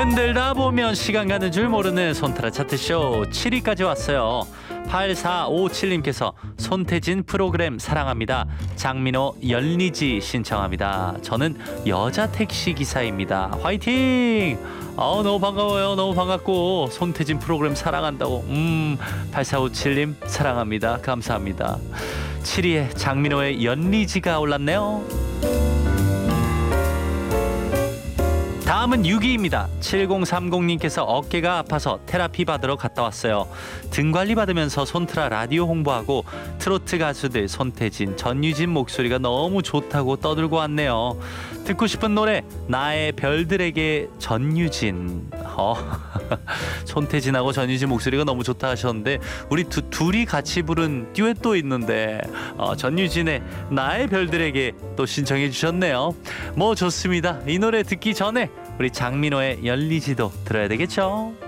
흔들다 보면 시간 가는 줄 모르는 손타라 차트쇼 7위까지 왔어요. 8457님께서 손태진 프로그램 사랑합니다. 장민호 열리지 신청합니다. 저는 여자 택시 기사입니다. 화이팅! 너무 반가워요. 너무 반갑고 손태진 프로그램 사랑한다고. 8457님 사랑합니다. 감사합니다. 7위에 장민호의 연리지가 올랐네요. 다음은 6위입니다. 7030님께서 어깨가 아파서 테라피 받으러 갔다 왔어요. 등 관리 받으면서 손트라 라디오 홍보하고 트로트 가수들 손태진, 전유진 목소리가 너무 좋다고 떠들고 왔네요. 듣고 싶은 노래 나의 별들에게 전유진. 손태진하고 전유진 목소리가 너무 좋다 하셨는데 우리 둘이 같이 부른 듀엣도 있는데 전유진의 나의 별들에게 또 신청해 주셨네요. 뭐 좋습니다. 이 노래 듣기 전에 우리 장민호의 열리지도 들어야 되겠죠.